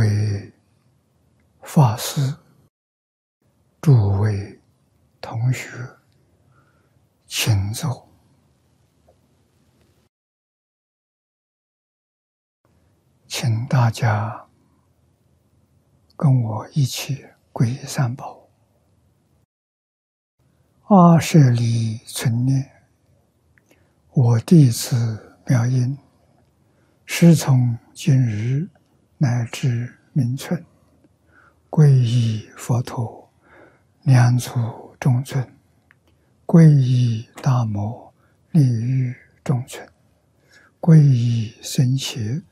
位法师、诸位同学，请坐。请大家跟我一起皈依三宝。阿舍利存念，我弟子妙音，师从今日乃至明春，皈依佛陀，两足中尊；皈依大摩，利欲中尊；皈依僧伽，